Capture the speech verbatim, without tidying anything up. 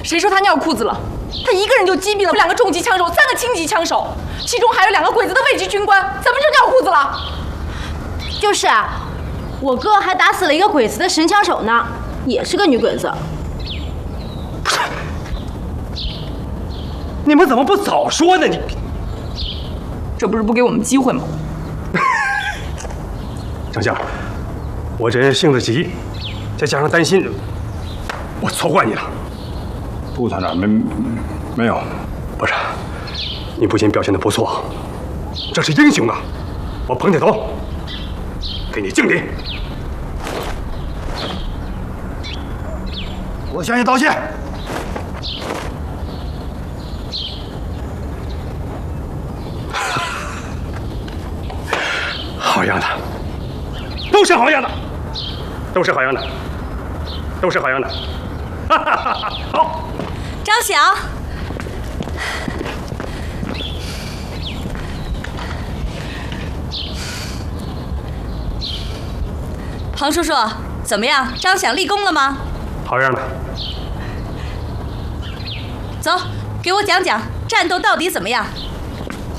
谁说他尿裤子了？他一个人就击毙了两个重级枪手，三个轻级枪手，其中还有两个鬼子的卫级军官，怎么就尿裤子了？ 就是啊，我哥还打死了一个鬼子的神枪手呢，也是个女鬼子。 你们怎么不早说呢？你这不是不给我们机会吗？ 丞相，我这人性子急，再加上担心，我错怪你了。 杜团长，没没有， 不是，你不仅表现得不错，这是英雄啊！我捧起头，给你敬礼。 我向你道谢。 好样的，都是好样的，都是好样的，都是好样的。哈哈哈哈！好， 张晓，彭叔叔，怎么样？张响立功了吗？ 好样的。 走，给我讲讲战斗到底怎么样。